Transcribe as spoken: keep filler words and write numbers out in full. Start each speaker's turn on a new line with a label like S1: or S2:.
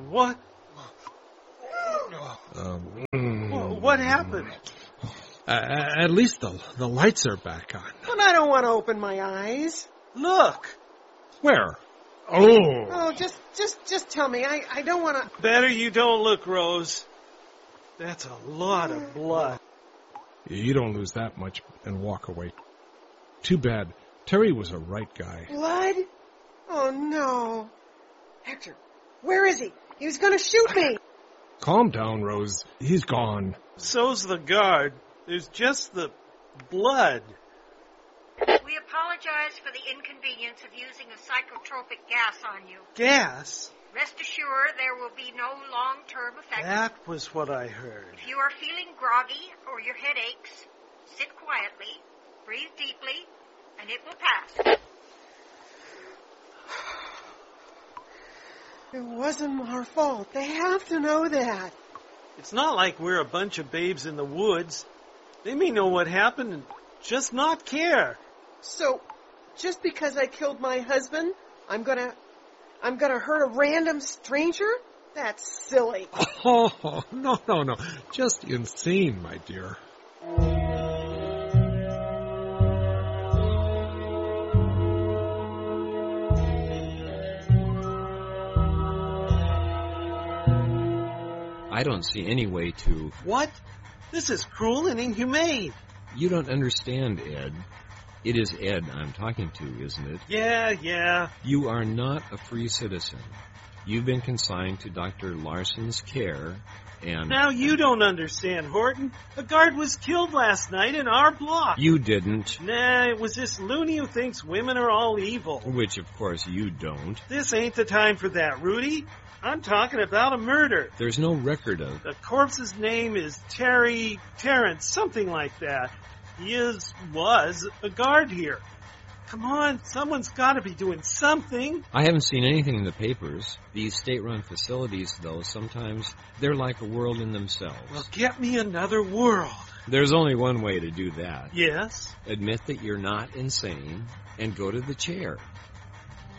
S1: What?
S2: Um,
S1: what happened?
S2: Uh, at least the, the lights are back on.
S3: But I don't want to open my eyes.
S1: Look.
S2: Where? Oh.
S3: Oh, just, just, just tell me. I, I don't want to...
S1: Better you don't look, Rose. That's a lot of blood.
S2: You don't lose that much and walk away. Too bad. Terry was a right guy.
S3: Blood? Oh, no. Hector, where is he? He was going to shoot me.
S2: Calm down, Rose. He's gone.
S1: So's the guard. There's just the blood.
S4: We apologize for the inconvenience of using a psychotropic gas on you.
S1: Gas?
S4: Rest assured there will be no long-term effects.
S1: That was what I heard.
S4: If you are feeling groggy or your head aches, sit quietly, breathe deeply, and it will pass.
S3: It wasn't our fault. They have to know that.
S1: It's not like we're a bunch of babes in the woods. They may know what happened and just not care.
S3: So, just because I killed my husband, I'm gonna, I'm gonna hurt a random stranger? That's silly.
S2: Oh, no, no, no. Just insane, my dear.
S5: I don't see any way to...
S1: What? This is cruel and inhumane.
S5: You don't understand, Ed. It is Ed I'm talking to, isn't it?
S1: Yeah, yeah.
S5: You are not a free citizen. You've been consigned to Doctor Larson's care, and...
S1: Now you don't understand, Horton. A guard was killed last night in our block.
S5: You didn't.
S1: Nah, it was this loony who thinks women are all evil.
S5: Which, of course, you don't.
S1: This ain't the time for that, Rudy. I'm talking about a murder.
S5: There's no record of...
S1: The corpse's name is Terry... Terrence, something like that. He is, was, a guard here. Come on, someone's got to be doing something.
S5: I haven't seen anything in the papers. These state-run facilities, though, sometimes they're like a world in themselves.
S1: Well, get me another world.
S5: There's only one way to do that.
S1: Yes?
S5: Admit that you're not insane and go to the chair.